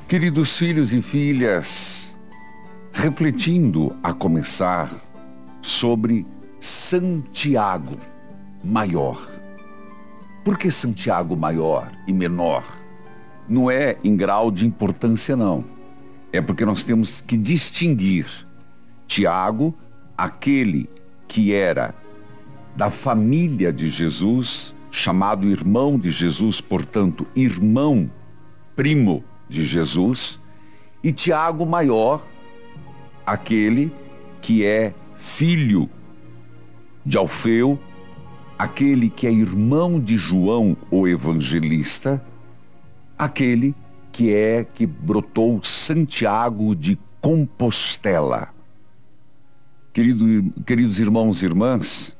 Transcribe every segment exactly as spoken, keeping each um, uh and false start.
Queridos filhos e filhas, refletindo a começar sobre Santiago Maior. Por que Santiago Maior e menor? Não é em grau de importância, não. É porque nós temos que distinguir Tiago, aquele que era da família de Jesus, chamado irmão de Jesus, portanto, irmão, primo de Jesus, e Tiago Maior, aquele que é filho de Alfeu, aquele que é irmão de João, o evangelista, aquele que é que brotou Santiago de Compostela. Querido, queridos irmãos e irmãs,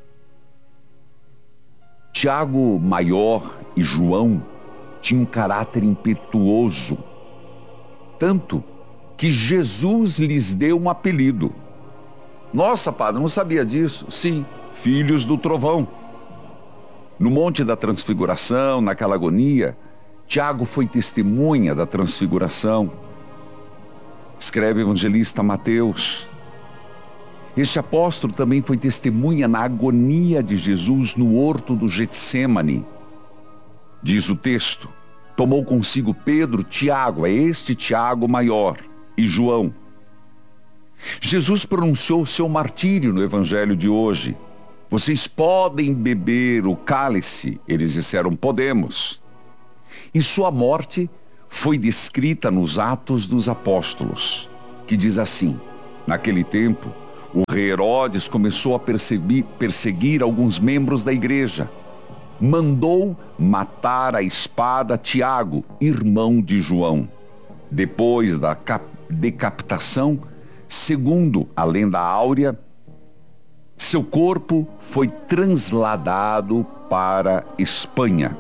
Tiago Maior e João tinham um caráter impetuoso, tanto que Jesus lhes deu um apelido. Nossa, padre, não sabia disso? Sim, filhos do trovão. No Monte da Transfiguração, naquela agonia, Tiago foi testemunha da transfiguração. Escreve o evangelista Mateus. Este apóstolo também foi testemunha na agonia de Jesus no horto do Getsêmani. Diz o texto, tomou consigo Pedro, Tiago, é este Tiago Maior, e João. Jesus pronunciou o seu martírio no evangelho de hoje. Vocês podem beber o cálice? Eles disseram, podemos. E sua morte foi descrita nos Atos dos Apóstolos, que diz assim, naquele tempo, o rei Herodes começou a perseguir, perseguir alguns membros da igreja. Mandou matar a espada Tiago, irmão de João. Depois da decapitação, segundo a lenda áurea, seu corpo foi transladado para Espanha.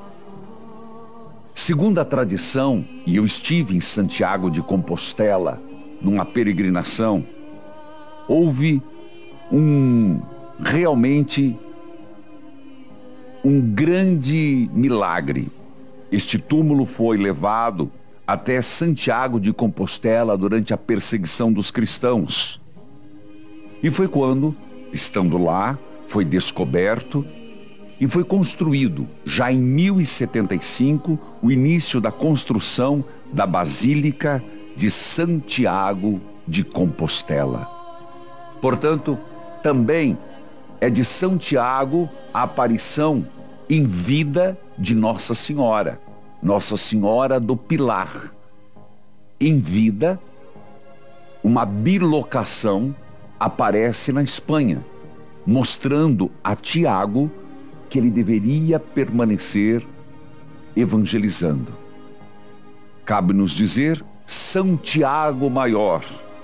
Segundo a tradição, e eu estive em Santiago de Compostela, numa peregrinação, houve um, realmente, um grande milagre. Este túmulo foi levado até Santiago de Compostela durante a perseguição dos cristãos. E foi quando, estando lá, foi descoberto e foi construído, já em mil e setenta e cinco, o início da construção da Basílica de Santiago de Compostela. Portanto, também é de Santiago a aparição em vida de Nossa Senhora, Nossa Senhora do Pilar. Em vida, uma bilocação aparece na Espanha, mostrando a Tiago que ele deveria permanecer evangelizando. Cabe-nos dizer, São Tiago Maior,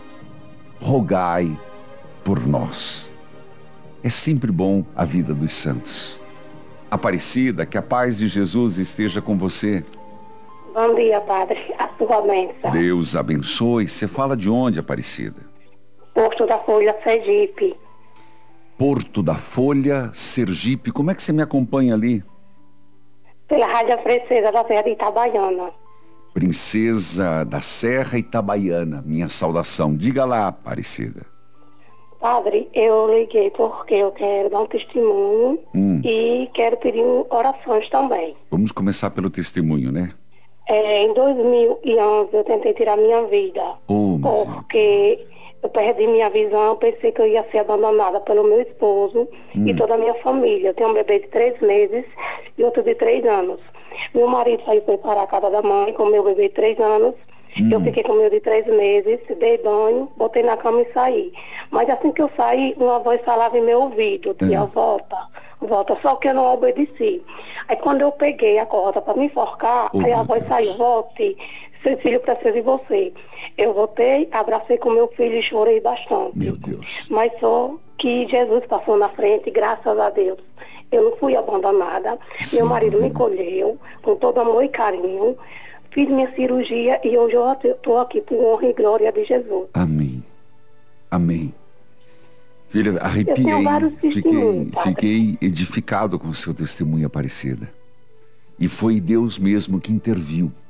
rogai por nós. É sempre bom a vida dos santos. Aparecida, que a paz de Jesus esteja com você. Bom dia, padre. A sua bênção. Deus abençoe. Você fala de onde, Aparecida? Porto da Folha, Sergipe. Porto da Folha, Sergipe. Como é que você me acompanha ali? Pela Rádio Princesa da Serra de Itabaiana. Princesa da Serra Itabaiana. Minha saudação. Diga lá, Aparecida. Padre, eu liguei porque eu quero dar um testemunho hum. e quero pedir orações também. Vamos começar pelo testemunho, né? É, em dois mil e onze eu tentei tirar minha vida. Oh, porque eu perdi minha visão, pensei que eu ia ser abandonada pelo meu esposo hum. e toda a minha família. Eu tenho um bebê de três meses e outro de três anos. Meu marido saiu foi para a casa da mãe com meu bebê de três anos. Hum. Eu fiquei com o meu de três meses, dei banho, botei na cama e saí. Mas assim que eu saí, uma voz falava em meu ouvido, dizia, hum. volta, volta, só que eu não obedeci. Aí quando eu peguei a corda para me enforcar, oh, aí a voz Deus. saiu, volte, seu filho precisa de você. Eu voltei, abracei com meu filho e chorei bastante. Meu Deus. Mas só que Jesus passou na frente, graças a Deus. Eu não fui abandonada, Sim. meu marido me colheu com todo amor e carinho. Fiz minha cirurgia e hoje eu estou aqui por honra e glória de Jesus. Amém. Amém. Filha, arrepiei, eu tenho vários fiquei, fiquei edificado com o seu testemunho, Aparecida. E foi Deus mesmo que interviu.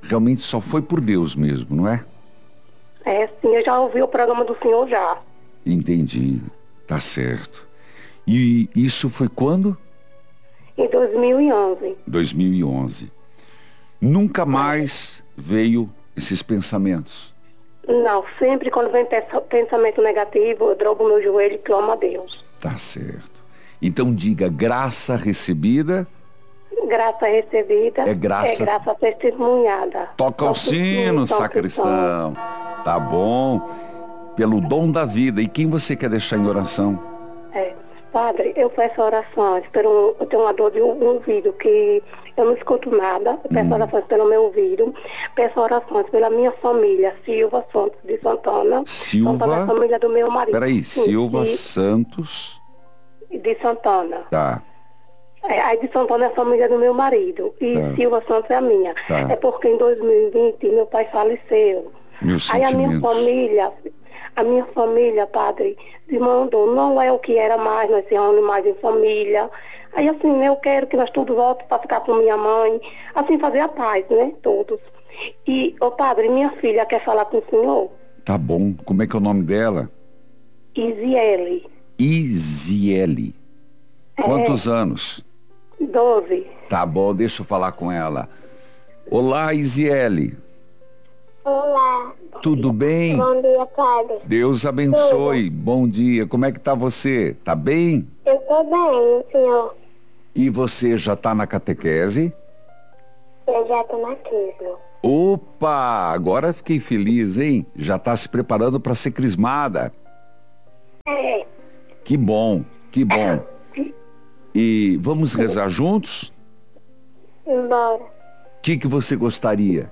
realmente só foi por Deus mesmo, não é? É, sim, eu já ouvi o programa do senhor já. Entendi, tá certo. E isso foi quando? Em dois mil e onze. dois mil e onze. Nunca mais veio esses pensamentos? Não, sempre quando vem pensamento negativo, eu dobro meu joelho e clamo a Deus. Tá certo. Então diga, graça recebida... Graça recebida é graça, é graça testemunhada. Toca o sino, sacristão. Tá bom. Pelo dom da vida. E quem você quer deixar em oração? É, padre, eu peço orações pelo, eu tenho uma dor de ouvido que eu não escuto nada. Eu peço hum. orações pelo meu ouvido. Peço orações pela minha família, Silva Santos de Santana. Silva? Pela família do meu marido. Peraí, Sim, Silva e, Santos de Santana. Tá. É, a de Santana é a família do meu marido e tá. Silva Santos é a minha. Tá. É porque em dois mil e vinte meu pai faleceu. Meus Aí a minha sentimentos. família, a minha família, padre, me mandou, não é o que era mais, nós se reunimos mais em família. Aí assim, eu quero que nós todos voltemos para ficar com minha mãe, assim fazer a paz, né, todos. E, ô padre, minha filha quer falar com o senhor? Tá bom, como é que é o nome dela? Isiele. Isiele. Quantos é. anos? Doze. Tá bom, deixa eu falar com ela. Olá, Isiele. Olá. Tudo bem? Bom dia, padre. Deus abençoe. Tudo. Bom dia. Como é que tá você? Tá bem? Eu tô bem, senhor. E você já tá na catequese? Eu já tô na crisma. Opa, agora fiquei feliz, hein? Já tá se preparando para ser crismada. É. Que bom, que bom. E vamos rezar juntos? Embora. O que que você gostaria?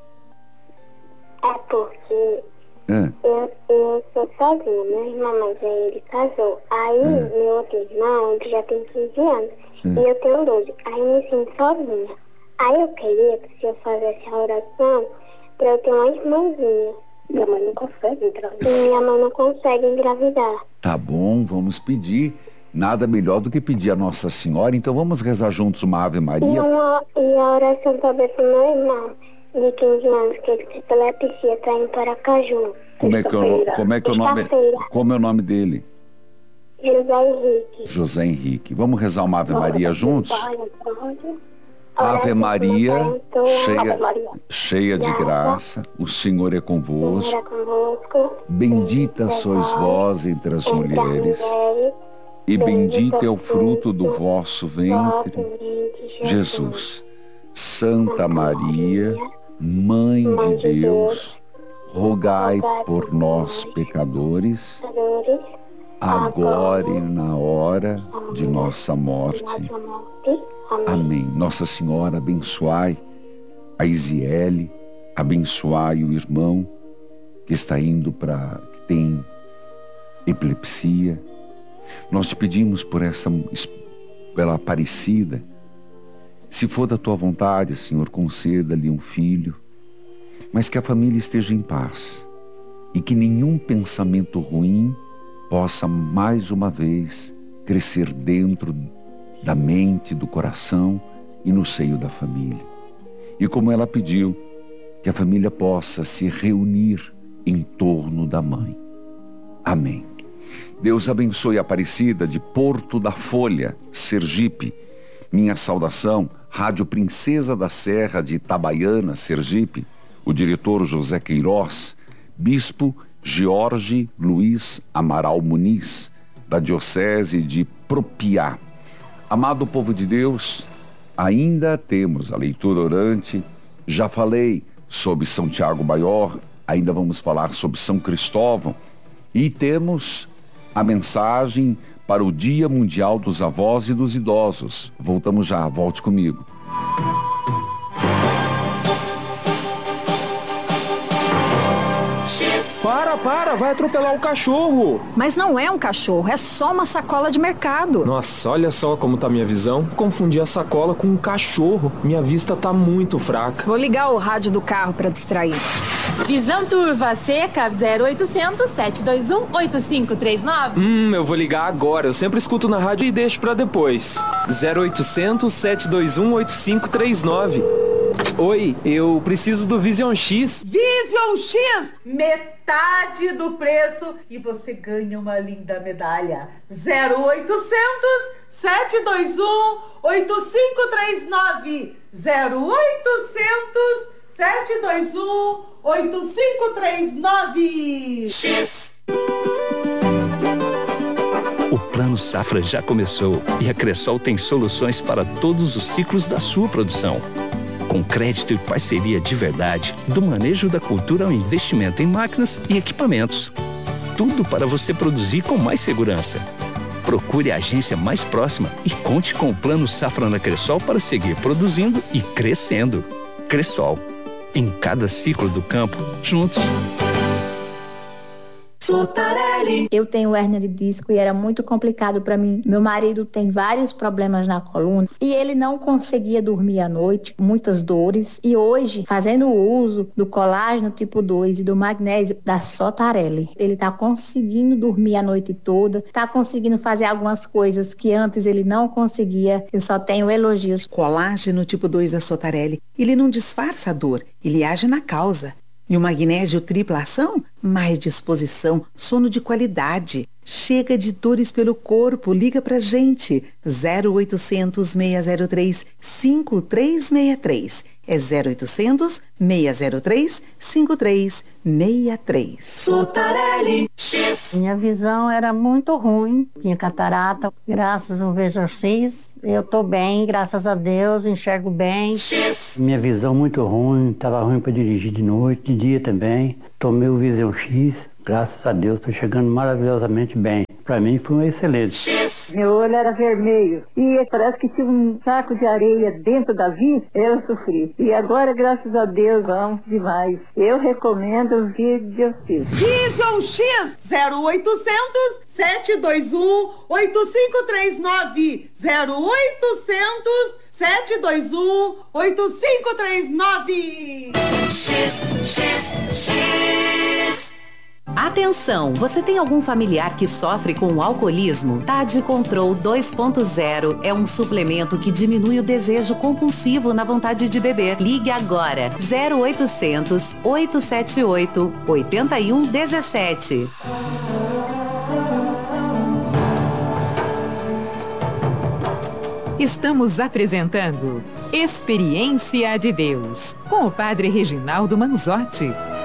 É porque É. eu, eu sou sozinha, meu irmão mais velho, ele casou. Aí, É. meu outro irmão, ele já tem quinze anos, É. e eu tenho doze. Aí eu me sinto sozinha. Aí eu queria que o senhor fizesse a oração pra eu ter uma irmãzinha. Minha mãe não consegue engravidar. E minha mãe não consegue engravidar. Tá bom, vamos pedir. Nada melhor do que pedir a Nossa Senhora. Então vamos rezar juntos uma Ave E, Maria. uma, e a oração também pro meu irmão, de quinze anos, que ele tem epilepsia, tá indo para Caju. Como é que é o, como é que é o nome? Sexta-feira. Como é o nome dele? José Henrique. José Henrique. Vamos rezar uma Ave Maria juntos? Pai, pode. Ave Maria, cheia, Ave Maria. cheia de graça, o Senhor é convosco. Senhor é convosco. Bendita sois vós entre as entre mulheres, as mulheres, e bendito é o fruto do vosso ventre, vosso ventre, Jesus. Santa Maria, Mãe de Deus, rogai por nós, pecadores, pecadores, agora e na hora de nossa morte. nossa morte. Amém. Amém. Nossa Senhora, abençoai a Isiele, abençoai o irmão que está indo para, que tem epilepsia. Nós te pedimos por essa, pela Aparecida, se for da tua vontade, Senhor, conceda-lhe um filho, mas que a família esteja em paz e que nenhum pensamento ruim possa mais uma vez crescer dentro da mente, do coração e no seio da família. E como ela pediu, que a família possa se reunir em torno da mãe. Amém. Deus abençoe a Aparecida de Porto da Folha, Sergipe. Minha saudação, Rádio Princesa da Serra de Itabaiana, Sergipe, o diretor José Queiroz, Bispo Jorge Luiz Amaral Muniz, da Diocese de Propiá. Amado povo de Deus, ainda temos a leitura orante. Já falei sobre São Tiago Maior, ainda vamos falar sobre São Cristóvão. E temos a mensagem para o Dia Mundial dos Avós e dos Idosos. Voltamos já, volte comigo. Para, para, vai atropelar o cachorro. Mas não é um cachorro, é só uma sacola de mercado. Nossa, olha só como tá minha visão. Confundi a sacola com um cachorro. Minha vista tá muito fraca. Vou ligar o rádio do carro para distrair. Visão Turva Seca zero oitocentos, sete dois um, oito cinco três nove. Hum, eu vou ligar agora. Eu sempre escuto na rádio e deixo pra depois. zero oitocentos, sete dois um, oito cinco três nove. Oi, eu preciso do Vision X. Vision X, metade do preço e você ganha uma linda medalha. zero oitocentos, sete dois um, oito cinco três nove. zero oitocentos, sete dois um, oito cinco três nove. X. O Plano Safra já começou e a Cressol tem soluções para todos os ciclos da sua produção. Com crédito e parceria de verdade, do manejo da cultura ao investimento em máquinas e equipamentos. Tudo para você produzir com mais segurança. Procure a agência mais próxima e conte com o Plano Safra na Cressol para seguir produzindo e crescendo. Cressol. Em cada ciclo do campo, juntos. Sotarelli. Eu tenho hérnia de disco e era muito complicado para mim. Meu marido tem vários problemas na coluna e ele não conseguia dormir à noite, muitas dores. E hoje, fazendo o uso do colágeno tipo dois e do magnésio da Sotarelli, ele está conseguindo dormir a noite toda, está conseguindo fazer algumas coisas que antes ele não conseguia. Eu só tenho elogios. Colágeno tipo dois da Sotarelli, ele não disfarça a dor, ele age na causa. E o magnésio tripla ação? Mais disposição, sono de qualidade. Chega de dores pelo corpo, liga pra gente. zero oitocentos, seis zero três, cinco três seis três. É zero oitocentos, seis zero três, cinco três seis três. Sotarelli X. Minha visão era muito ruim, tinha catarata. Graças ao Vision X, eu tô bem, graças a Deus, enxergo bem. X. Minha visão muito ruim, tava ruim para dirigir de noite, de dia também. Tomei o Vision X, graças a Deus, tô chegando maravilhosamente bem. Para mim foi um excelente. X. Meu olho era vermelho e parece que tinha um saco de areia dentro da vista, eu sofri. E agora, graças a Deus, vamos demais. Eu recomendo o Vision X. Vision X, zero oitocentos, sete dois um, oito cinco três nove. zero oitocentos, sete dois um, oito cinco três nove. X, X, X. Atenção, você tem algum familiar que sofre com o alcoolismo? Tade Control dois ponto zero é um suplemento que diminui o desejo compulsivo na vontade de beber. Ligue agora, zero oitocentos, oito sete oito, oito um um sete. Estamos apresentando Experiência de Deus, com o Padre Reginaldo Manzotti.